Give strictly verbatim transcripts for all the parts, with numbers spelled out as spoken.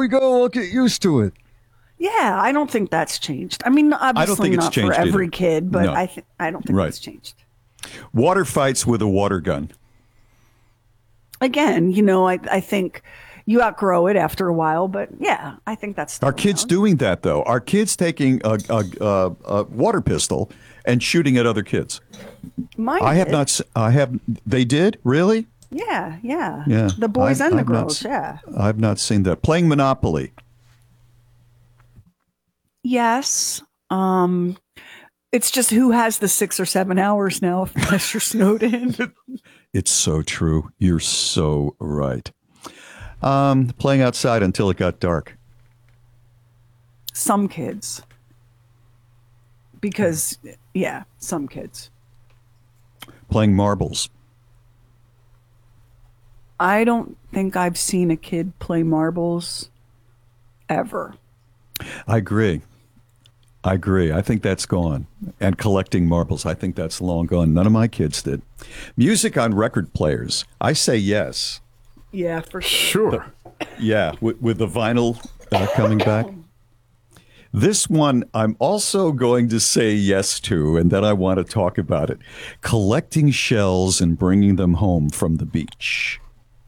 we go. We'll get used to it. Yeah, I don't think that's changed. I mean, obviously I don't think it's not changed for every either. kid, but No. I th- I don't think Right. it's changed. Water fights with a water gun. Again, you know, I I think you outgrow it after a while, but yeah, I think that's still Our kids around. doing that, though. Our kids taking a, a, a, a water pistol and shooting at other kids. Mine I have did. not. s- I have. They did really. Yeah, yeah, Yeah. The boys I've- and the I've not girls. s- Yeah. I've not seen that. Playing Monopoly. Yes. Um, it's just who has the six or seven hours now, unless you're snowed in. It's so true. You're so right. Um, playing outside until it got dark. Some kids. Because, yeah, some kids. Playing marbles. I don't think I've seen a kid play marbles ever. I agree. I agree. I think that's gone. And collecting marbles, I think that's long gone. None of my kids did. Music on record players. I say yes. Yeah, for sure. Sure. Yeah, with, with the vinyl uh, coming back. This one I'm also going to say yes to, and then I want to talk about it. Collecting shells and bringing them home from the beach.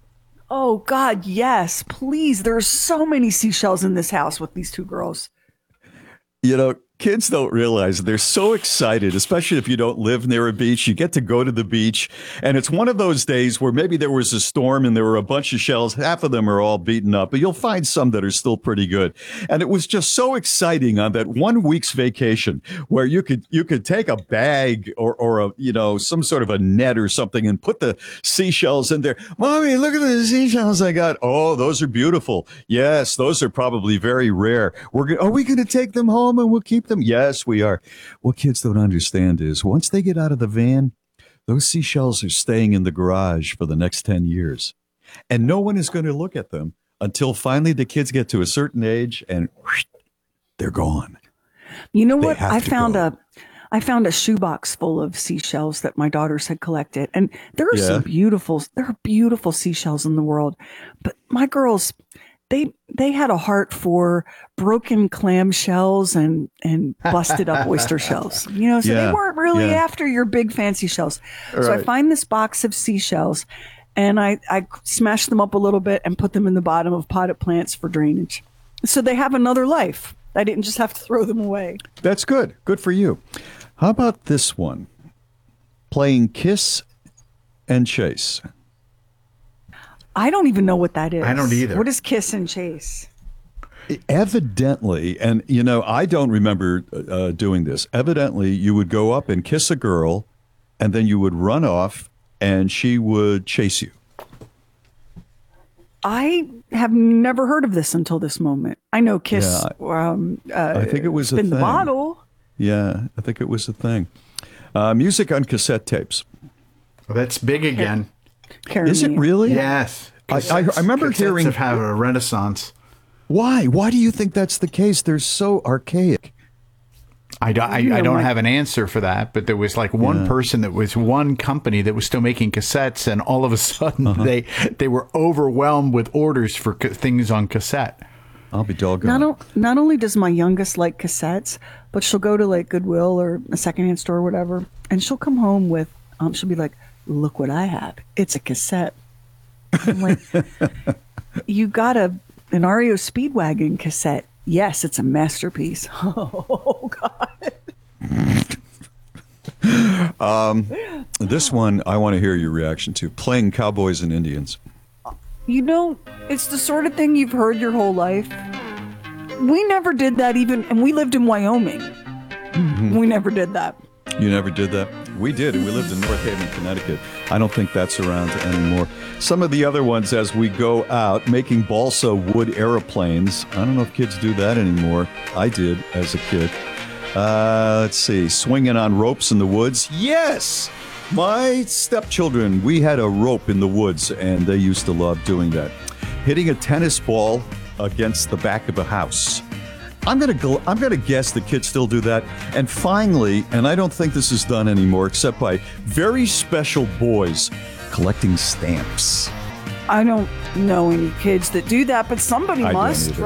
Oh, God, yes. Please. There's so many seashells in this house with these two girls. You know, kids don't realize they're so excited, especially if you don't live near a beach. You get to go to the beach, and it's one of those days where maybe there was a storm and there were a bunch of shells. Half of them are all beaten up, but you'll find some that are still pretty good. And it was just so exciting on that one week's vacation where you could you could take a bag or or a you know some sort of a net or something and put the seashells in there. Mommy, look at the seashells I got. Oh, those are beautiful. Yes, those are probably very rare. We're go- are we going to take them home and we'll keep them? Yes, we are. What kids don't understand is once they get out of the van, those seashells are staying in the garage for the next ten years. And no one is going to look at them until finally the kids get to a certain age and whoosh, they're gone. You know They what? have I to found go. a I found a shoebox full of seashells that my daughters had collected. And there are Yeah. some beautiful there are beautiful seashells in the world. But my girls, they they had a heart for broken clam shells and and busted up oyster shells. You know, so Yeah, they weren't really yeah. after your big fancy shells. So I Right. find this box of seashells and I, I smash them up a little bit and put them in the bottom of potted plants for drainage. So they have another life. I didn't just have to throw them away. That's good. Good for you. How about this one? Playing kiss and chase. I don't even know what that is. I don't either. What is kiss and chase? Evidently, and you know, I don't remember uh, doing this. Evidently, you would go up and kiss a girl, and then you would run off, and she would chase you. I have never heard of this until this moment. I know kiss. Um, uh, I think it was a spin the thing. bottle. Yeah, I think it was a thing. Uh, music on cassette tapes. Well, that's big again. Carry Is it me. really? Yes. I- I- I Cassettes- remember cassettes hearing- have had a renaissance. Why? Why do you think that's the case? They're so archaic. I don't, I, You I know, don't my- have an answer for that, but there was like one person that was one company that was still making cassettes, and all of a sudden Uh-huh. they they were overwhelmed with orders for ca- things on cassette. I'll be doggone. Not, o- not only does my youngest like cassettes, but she'll go to like Goodwill or a secondhand store or whatever, and she'll come home with, um, she'll be like, "Look what I have! It's a cassette." I'm like, "You got a an R E O Speedwagon cassette? Yes, it's a masterpiece." Oh God! This one I want to hear your reaction to. Playing cowboys and Indians. You know, it's the sort of thing you've heard your whole life. We never did that even, and we lived in Wyoming. We never did that. You never did that? We did, and we lived in North Haven, Connecticut. I don't think that's around anymore. Some of the other ones, as we go out, making balsa wood aeroplanes. I don't know if kids do that anymore. I did as a kid. Uh, let's see, swinging on ropes in the woods. Yes! My stepchildren, we had a rope in the woods, and they used to love doing that. Hitting a tennis ball against the back of a house. I'm gonna go, I'm gonna guess that kids still do that. And finally, and I don't think this is done anymore, except by very special boys, collecting stamps. I don't know any kids that do that, but somebody I don't must, either.